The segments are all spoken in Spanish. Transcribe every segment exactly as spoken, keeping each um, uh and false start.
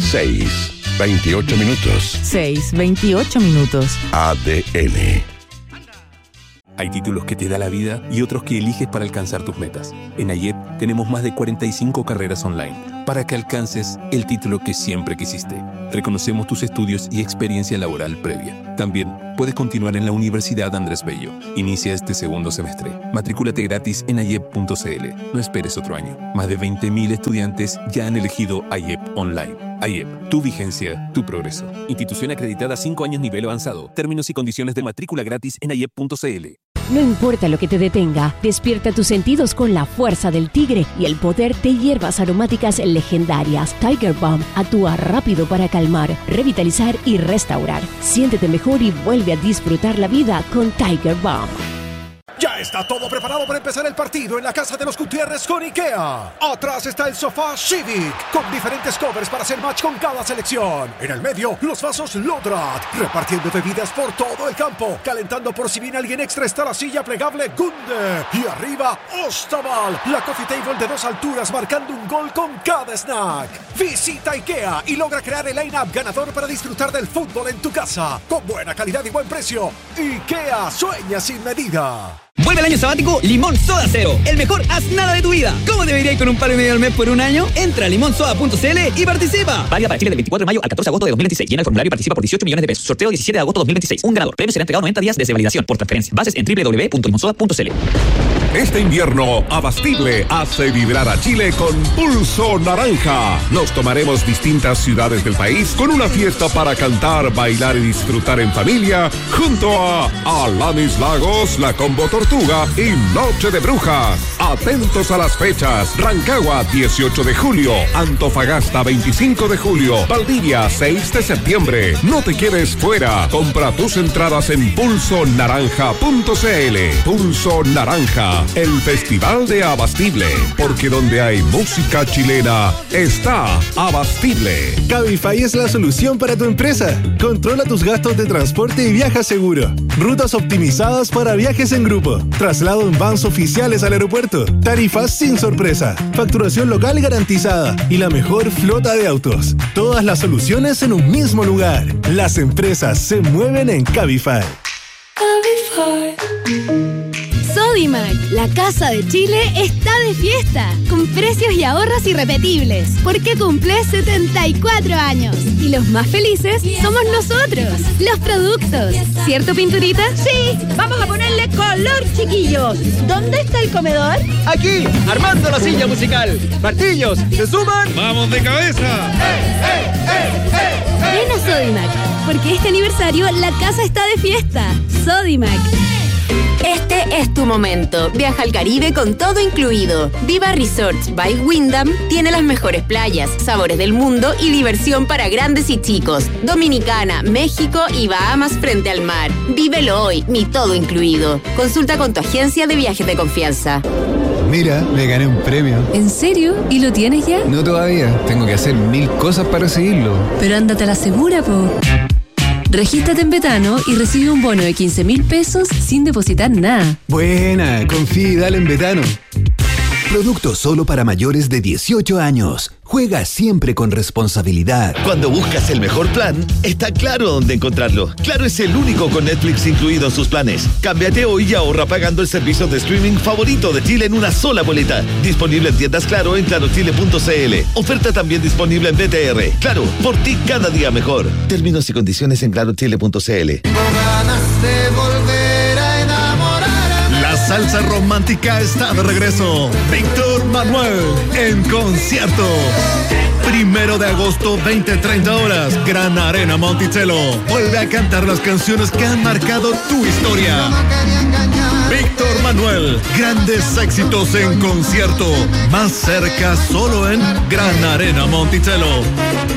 seis, veintiocho minutos. seis, veintiocho minutos. A D N. Hay títulos que te da la vida y otros que eliges para alcanzar tus metas. En AYEP tenemos más de cuarenta y cinco carreras online para que alcances el título que siempre quisiste. Reconocemos tus estudios y experiencia laboral previa. También puedes continuar en la Universidad Andrés Bello. Inicia este segundo semestre. Matrículate gratis en ayep punto c l. No esperes otro año. Más de veinte mil estudiantes ya han elegido AYEP Online. AYEP, tu vigencia, tu progreso. Institución acreditada cinco años nivel avanzado. Términos y condiciones de matrícula gratis en ayep punto c l. No importa lo que te detenga, despierta tus sentidos con la fuerza del tigre y el poder de hierbas aromáticas legendarias. Tiger Balm actúa rápido para calmar, revitalizar y restaurar. Siéntete mejor y vuelve a disfrutar la vida con Tiger Balm. Ya está todo preparado para empezar el partido en la casa de los Gutiérrez con IKEA. Atrás está el sofá Civic, con diferentes covers para hacer match con cada selección. En el medio, los vasos Lodrat, repartiendo bebidas por todo el campo. Calentando por si viene alguien extra está la silla plegable Gunde. Y arriba, Ostaval, la coffee table de dos alturas marcando un gol con cada snack. Visita IKEA y logra crear el line-up ganador para disfrutar del fútbol en tu casa. Con buena calidad y buen precio. IKEA, sueña sin medida. Vuelve el año sabático Limón Soda Cero, el mejor haz nada de tu vida. ¿Cómo debería ir con un palo y medio al mes por un año? Entra a limón soda punto c l y participa. Válida para Chile del veinticuatro de mayo al catorce de agosto de dos mil veintiséis. Llena el formulario y participa por dieciocho millones de pesos. Sorteo diecisiete de agosto de dos mil veintiséis. Un ganador. Premio será entregado noventa días desde validación por transferencia. Bases en doble u doble u doble u punto limón soda punto c l. Este invierno, Abastible hace vibrar a Chile con Pulso Naranja. Nos tomaremos distintas ciudades del país con una fiesta para cantar, bailar y disfrutar en familia junto a Alanis Lagos, La Combo Tortuga y Noche de Brujas. Atentos a las fechas. Rancagua, dieciocho de julio. Antofagasta, veinticinco de julio. Valdivia, seis de septiembre. No te quedes fuera. Compra tus entradas en pulso naranja punto c l. Pulso Naranja, el festival de Abastible. Porque donde hay música chilena, está Abastible. Cabify es la solución para tu empresa. Controla tus gastos de transporte y viaja seguro. Rutas optimizadas para viajes en grupo. Traslado en vans oficiales al aeropuerto. Tarifas sin sorpresa. Facturación local garantizada. Y la mejor flota de autos. Todas las soluciones en un mismo lugar. Las empresas se mueven en Cabify. Cabify. Sodimac, la casa de Chile, está de fiesta, con precios y ahorros irrepetibles, porque cumple setenta y cuatro años. Y los más felices somos nosotros, los productos. ¿Cierto, Pinturita? Sí, vamos a ponerle color, chiquillos. ¿Dónde está el comedor? Aquí, armando la silla musical. Martillos, ¿se suman? ¡Vamos de cabeza! ¡Ey, ey, ey, ey! Ven a Sodimac, porque este aniversario la casa está de fiesta. Sodimac. Este es tu momento. Viaja al Caribe con todo incluido. Viva Resorts by Wyndham tiene las mejores playas, sabores del mundo y diversión para grandes y chicos. Dominicana, México y Bahamas frente al mar. Vívelo hoy, mi todo incluido. Consulta con tu agencia de viajes de confianza. Mira, me gané un premio. ¿En serio? ¿Y lo tienes ya? No todavía. Tengo que hacer mil cosas para recibirlo. Pero ándate a la segura, po. Regístrate en Betano y recibe un bono de quince mil pesos sin depositar nada. Buena, confía y dale en Betano. Producto solo para mayores de dieciocho años. Juega siempre con responsabilidad. Cuando buscas el mejor plan, está claro dónde encontrarlo. Claro es el único con Netflix incluido en sus planes. Cámbiate hoy y ahorra pagando el servicio de streaming favorito de Chile en una sola boleta. Disponible en tiendas Claro en claro chile punto c l. Oferta también disponible en B T R. Claro, por ti cada día mejor. Términos y condiciones en claro chile punto c l. La salsa romántica está de regreso. Víctor Manuel en concierto. Primero de agosto, veinte treinta horas. Gran Arena Monticello. Vuelve a cantar las canciones que han marcado tu historia. Víctor Manuel, grandes éxitos en concierto. Más cerca solo en Gran Arena Monticello.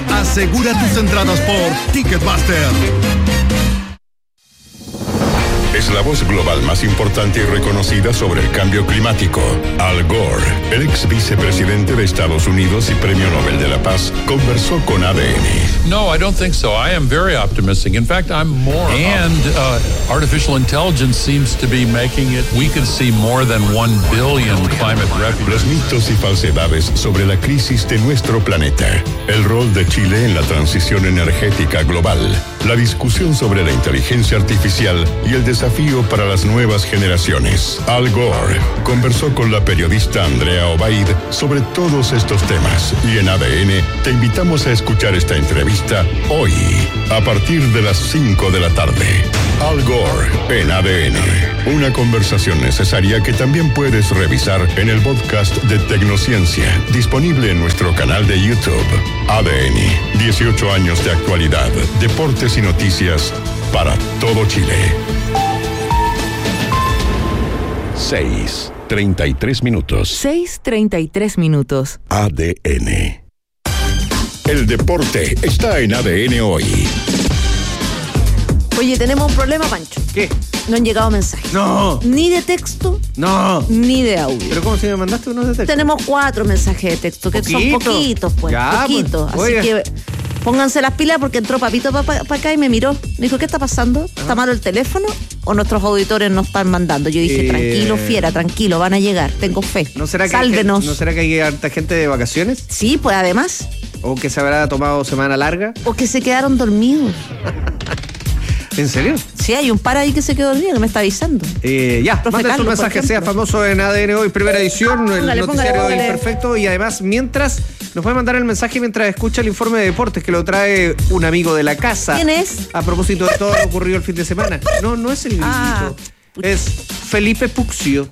Asegura tus entradas por Ticketmaster. es la voz global más importante y reconocida sobre el cambio climático. Al Gore, el ex vicepresidente de Estados Unidos y Premio Nobel de la Paz, conversó con A D N. No, I don't think so. I am very optimistic. In fact, I'm more. And uh, artificial intelligence seems to be making it. We could see more than one billion climate refugees. Los mitos y falsedades sobre la crisis de nuestro planeta. El rol de Chile en la transición energética global. La discusión sobre la inteligencia artificial y el desafío para las nuevas generaciones. Al Gore conversó con la periodista Andrea Obaid sobre todos estos temas. Y en A D N te invitamos a escuchar esta entrevista hoy, a partir de las cinco de la tarde. Al Gore en A D N. Una conversación necesaria que también puedes revisar en el podcast de Tecnociencia, disponible en nuestro canal de YouTube. A D N, dieciocho años de actualidad, deportes y noticias para todo Chile. seis, treinta y tres minutos. seis, treinta y tres minutos. A D N. El deporte está en A D N hoy. Oye, tenemos un problema, Pancho. ¿Qué? No han llegado mensajes. No. Ni de texto. No. Ni de audio. ¿Pero cómo si me mandaste unos de texto? Tenemos cuatro mensajes de texto, que ¿Poquito? son poquitos, pues. Ya, poquitos. pues, Así que pónganse las pilas porque entró Papito para pa, pa acá y me miró. Me dijo, ¿qué está pasando? ¿Está malo el teléfono? ¿O nuestros auditores nos están mandando? Yo dije, Eh... tranquilo, fiera, tranquilo, van a llegar. Tengo fe. ¿No será que Sálvenos. Hay, ¿No será que hay harta gente de vacaciones? Sí, pues además. ¿O que se habrá tomado semana larga? O que se quedaron dormidos. ¿En serio? Sí, hay un par ahí que se quedó dormido, que me está avisando. Eh, ya, Profe manden su Carlos, mensaje, sea famoso en A D N Hoy, primera edición, el Póngale, noticiario póngale, póngale. imperfecto. Y además, mientras, nos puede mandar el mensaje mientras escucha el informe de deportes que lo trae un amigo de la casa. ¿Quién es? A propósito de todo lo ocurrido el fin de semana. No, no es el grillito. Ah, es Felipe Puxio.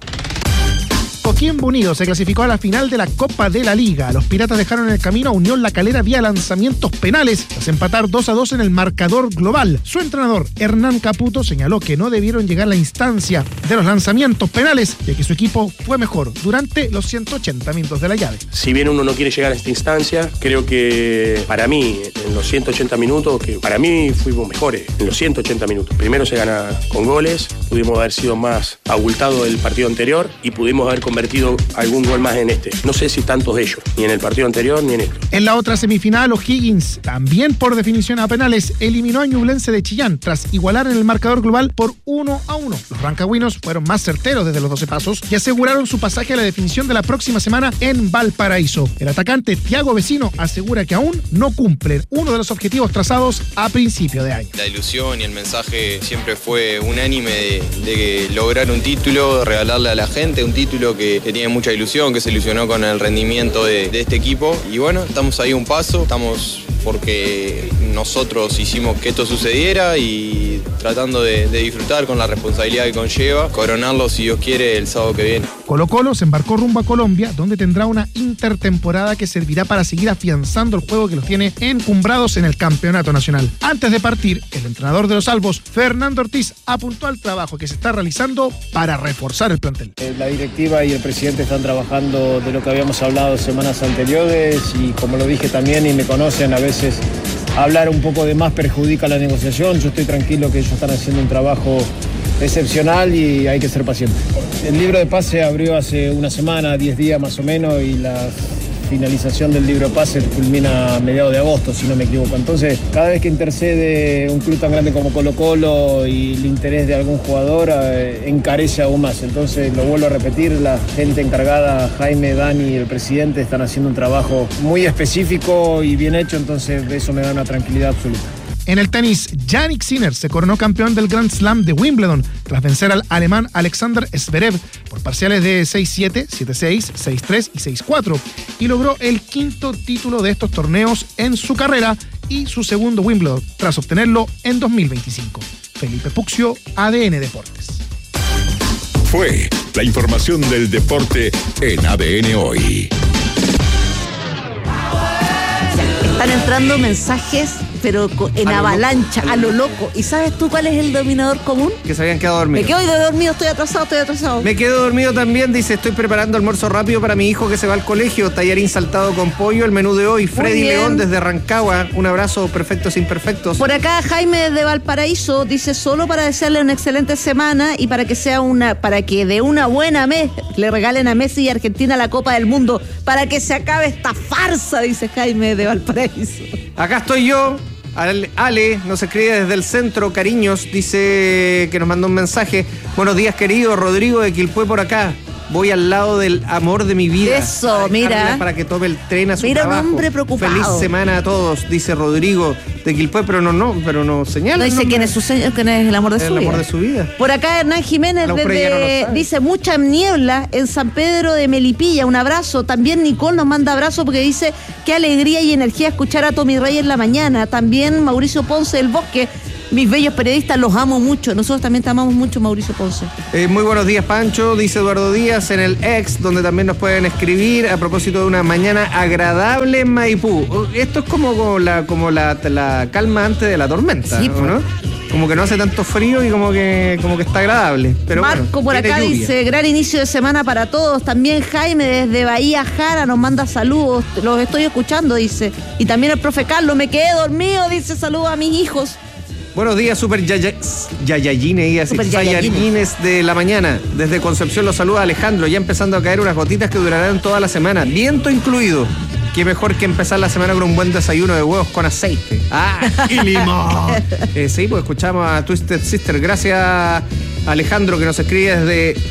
Coquimbo Unido se clasificó a la final de la Copa de la Liga. Los Piratas dejaron en el camino a Unión La Calera vía lanzamientos penales tras empatar dos a dos en el marcador global. Su entrenador, Hernán Caputo, señaló que no debieron llegar a la instancia de los lanzamientos penales, ya que su equipo fue mejor durante los ciento ochenta minutos de la llave. Si bien uno no quiere llegar a esta instancia, creo que para mí, en los ciento ochenta minutos, que para mí fuimos mejores en los ciento ochenta minutos. Primero se gana con goles, pudimos haber sido más abultados del partido anterior y pudimos haber convertido algún gol más en este. No sé si tantos de ellos, ni en el partido anterior ni en esto. En la otra semifinal, O'Higgins, también por definición a penales, eliminó a Ñublense de Chillán tras igualar en el marcador global por uno a uno. Los rancagüinos fueron más certeros desde los doce pasos y aseguraron su pasaje a la definición de la próxima semana en Valparaíso. El atacante Thiago Vecino asegura que aún no cumplen uno de los objetivos trazados a principio de año. La ilusión y el mensaje siempre fue unánime de, de lograr un título, regalarle a la gente un título que, que tiene mucha ilusión, que se ilusionó con el rendimiento de, de este equipo. Y bueno, estamos ahí un paso, estamos porque nosotros hicimos que esto sucediera y tratando de, de disfrutar con la responsabilidad que conlleva, coronarlo si Dios quiere el sábado que viene. Colo Colo se embarcó rumbo a Colombia, donde tendrá una intertemporada que servirá para seguir afianzando el juego que los tiene encumbrados en el campeonato nacional. Antes de partir, el entrenador de los Albos, Fernando Ortiz, apuntó al trabajo que se está realizando para reforzar el plantel. La directiva y el presidente están trabajando de lo que habíamos hablado semanas anteriores y como lo dije también y me conocen, a veces hablar un poco de más perjudica la negociación. Yo estoy tranquilo que ellos están haciendo un trabajo excepcional y hay que ser paciente. El libro de pase se abrió hace una semana, diez días más o menos, y la finalización del libro de pase culmina a mediados de agosto, si no me equivoco. Entonces, cada vez que intercede un club tan grande como Colo Colo y el interés de algún jugador, eh, encarece aún más. Entonces, lo vuelvo a repetir, la gente encargada, Jaime, Dani y el presidente, están haciendo un trabajo muy específico y bien hecho, entonces eso me da una tranquilidad absoluta. En el tenis, Jannik Sinner se coronó campeón del Grand Slam de Wimbledon tras vencer al alemán Alexander Zverev por parciales de seis siete, siete seis, seis tres y seis cuatro y logró el quinto título de estos torneos en su carrera y su segundo Wimbledon tras obtenerlo en dos mil veinticinco. Felipe Puxio, A D N Deportes. Fue la información del deporte en A D N Hoy. Están entrando mensajes pero en A lo avalancha, loco, a lo loco. ¿Y sabes tú cuál es el denominador común? Que se habían quedado dormidos. Me quedo de dormido, estoy atrasado, estoy atrasado. Me quedo dormido también, dice, estoy preparando almuerzo rápido para mi hijo que se va al colegio, tallarín saltado con pollo, el menú de hoy. Freddy bien. León desde Rancagua, un abrazo, perfectos imperfectos. Por acá Jaime de Valparaíso dice, solo para desearle una excelente semana y para que sea una, para que de una buena mes le regalen a Messi y Argentina la Copa del Mundo, para que se acabe esta farsa, dice Jaime de Valparaíso. Acá estoy yo. Ale, Ale nos escribe desde el centro, cariños, dice que nos mandó un mensaje. Buenos días, querido Rodrigo de Quilpué por acá. Voy al lado del amor de mi vida. Eso, mira. Para que tome el tren a su Mira, un trabajo. hombre preocupado. Feliz semana a todos, dice Rodrigo de Quilpué, pero no, no, pero no señala. No dice quién es, su, señor, quién es el amor de el su vida. amor de su vida. Por acá Hernán Jiménez La desde, ya no lo sabe. dice, mucha niebla en San Pedro de Melipilla, un abrazo. También Nicole nos manda abrazo porque dice, qué alegría y energía escuchar a Tommy Rey en la mañana. También Mauricio Ponce del Bosque, mis bellos periodistas, los amo mucho. Nosotros también te amamos mucho, Mauricio Ponce. Eh, muy buenos días, Pancho, dice Eduardo Díaz en el ex, donde también nos pueden escribir a propósito de una mañana agradable en Maipú. Esto es como, como, la, como la, la calma antes de la tormenta, Sí, ¿no? ¿no? Como que no hace tanto frío y como que, como que está agradable. Pero Marco bueno, por tiene acá lluvia. dice, gran inicio de semana para todos. También Jaime desde Bahía Jara nos manda saludos. Los estoy escuchando, dice. Y también el profe Carlos, me quedé dormido, dice, saludos a mis hijos. Buenos días, super yaya, yayayines y así, Super yayayines. yayayines de la mañana. Desde Concepción los saluda Alejandro, ya empezando a caer unas gotitas que durarán toda la semana. Viento incluido. Qué mejor que empezar la semana con un buen desayuno de huevos con aceite. ¡Ah! ¡Y limón! eh, sí, pues escuchamos a Twisted Sister. Gracias, Alejandro, que nos escribe desde